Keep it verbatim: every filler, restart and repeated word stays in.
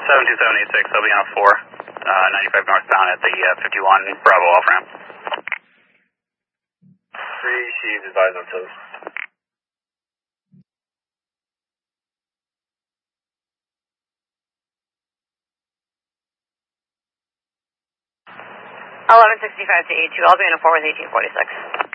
seven two seven eight six, I'll be on a four, uh, ninety-five northbound at the uh, fifty-one Bravo off ramp. three, she's advised on toes. eleven sixty-five to eight two, I'll be on a four with eighteen forty-six.